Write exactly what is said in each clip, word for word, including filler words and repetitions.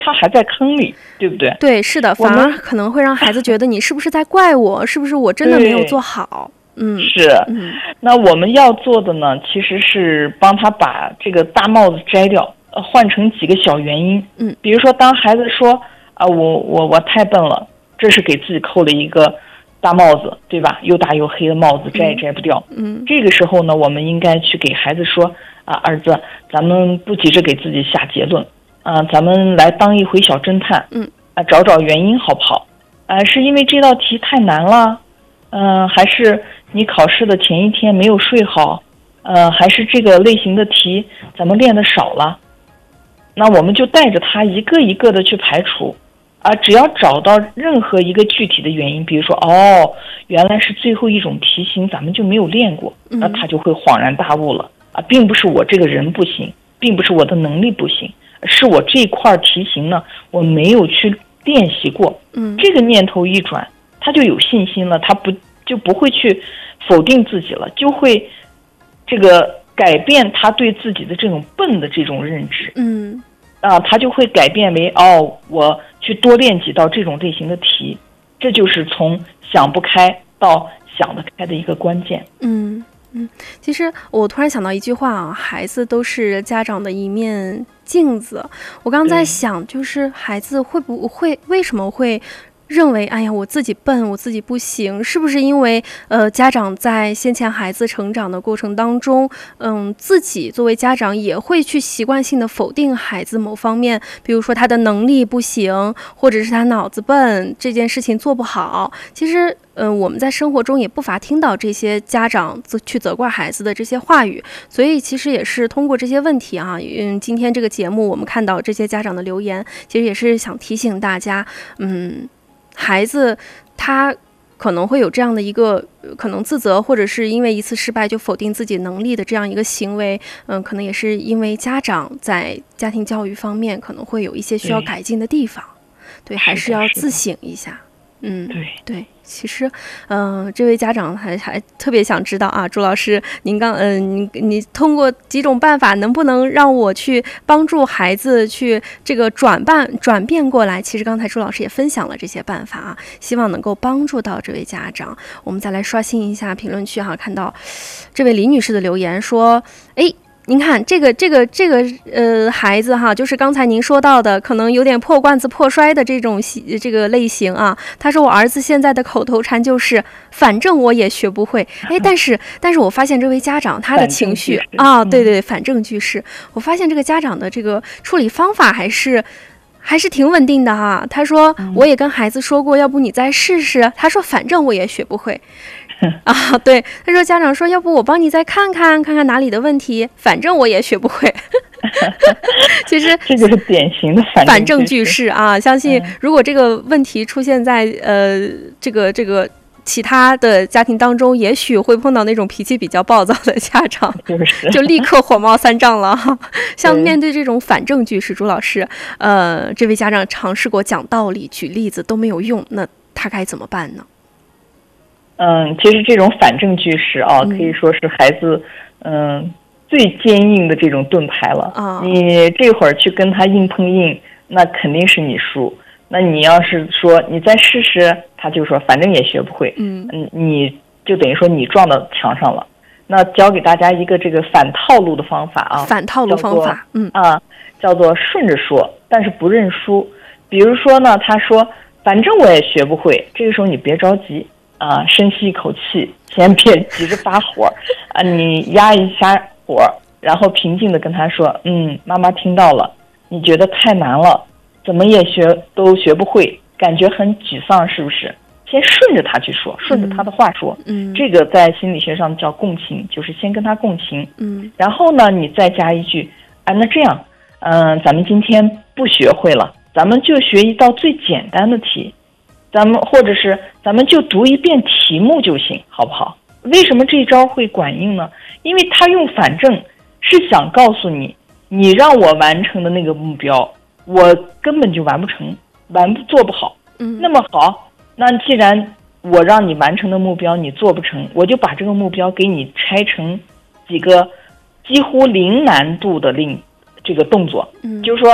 他还在坑里，对不对？ 对，是的，反而可能会让孩子觉得你是不是在怪我，是不是我真的没有做好。嗯， 是。 嗯， 那我们要做的呢，其实是帮他把这个大帽子摘掉，呃，换成几个小原因。 嗯， 比如说，当孩子说啊，我我我太笨了，这是给自己扣了一个大帽子，对吧？又大又黑的帽子，摘也摘不掉。 嗯， 这个时候呢，我们应该去给孩子说啊，儿子，咱们不急着给自己下结论。啊，咱们来当一回小侦探， 嗯， 啊，找找原因好不好？啊，是因为这道题太难了，嗯、呃，还是你考试的前一天没有睡好，呃，还是这个类型的题咱们练的少了？那我们就带着他一个一个的去排除，啊，只要找到任何一个具体的原因，比如说，哦，原来是最后一种题型咱们就没有练过，那他就会恍然大悟了，啊，并不是我这个人不行，并不是我的能力不行。是我这块题型呢，我没有去练习过。 嗯， 这个念头一转，他就有信心了，他不就不会去否定自己了，就会这个改变他对自己的这种笨的这种认知。 嗯， 啊，他就会改变为哦，我去多练几道这种类型的题，这就是从想不开到想得开的一个关键。 嗯。嗯，其实我突然想到一句话啊，孩子都是家长的一面镜子。我刚在想，就是孩子会不会为什么会认为，哎呀，我自己笨，我自己不行，是不是因为呃，家长在先前孩子成长的过程当中，嗯，自己作为家长也会去习惯性的否定孩子某方面，比如说他的能力不行，或者是他脑子笨，这件事情做不好。其实，嗯、呃，我们在生活中也不乏听到这些家长去责怪孩子的这些话语，所以其实也是通过这些问题啊，嗯，今天这个节目我们看到这些家长的留言，其实也是想提醒大家，嗯。孩子他可能会有这样的一个可能自责，或者是因为一次失败就否定自己能力的这样一个行为，嗯，可能也是因为家长在家庭教育方面可能会有一些需要改进的地方，对，对，还是要自省一下。嗯， 对对，其实，嗯、呃，这位家长还还特别想知道啊，朱老师，您刚嗯、呃，你你通过几种办法，能不能让我去帮助孩子去这个转办转变过来？其实刚才朱老师也分享了这些办法啊，希望能够帮助到这位家长。我们再来刷新一下评论区哈，看到这位李女士的留言说，哎。您看这个这个这个呃孩子哈，就是刚才您说到的，可能有点破罐子破摔的这种这个类型啊。他说我儿子现在的口头禅就是反正我也学不会。哎，但是但是我发现这位家长他的情绪啊，对对，反证句式。我发现这个家长的这个处理方法还是。还是挺稳定的哈。他说我也跟孩子说过，要不你再试试。他说反正我也学不会。啊，对，他说家长说，要不我帮你再看看，看看哪里的问题，反正我也学不会。其实这就是典型的反反证句式啊。相信如果这个问题出现在呃这个这个其他的家庭当中，也许会碰到那种脾气比较暴躁的家长，就立刻火冒三丈了。像面对这种反证句式，朱老师，呃，这位家长尝试过讲道理、举例子都没有用，那他该怎么办呢？ 嗯，其实这种反证句式啊，可以说是孩子嗯最坚硬的这种盾牌了。 啊， 你这会儿去跟他硬碰硬，那肯定是你输。那你要是说你再试试，他就说反正也学不会。 嗯， 你就等于说你撞到墙上了。那教给大家一个这个反套路的方法啊， 反套路方法，嗯啊，叫做顺着说，但是不认输。比如说呢，他说反正我也学不会，这个时候你别着急。啊，深吸一口气，先别急着发火，啊，你压一下火，然后平静的跟他说，嗯，妈妈听到了，你觉得太难了，怎么也学都学不会，感觉很沮丧，是不是？先顺着他去说，顺着他的话说， 嗯， 这个在心理学上叫共情，就是先跟他共情， 嗯， 然后呢，你再加一句，啊，那这样，嗯、呃，咱们今天不学会了，咱们就学一道最简单的题。咱们或者是咱们就读一遍题目就行，好不好？为什么这一招会管用呢？因为他用反证是想告诉你，你让我完成的那个目标，我根本就完不成，完做不好。 嗯， 那么好，那既然我让你完成的目标你做不成，我就把这个目标给你拆成几个几乎零难度的令这个动作。 嗯， 就是说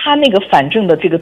他那个反正的这个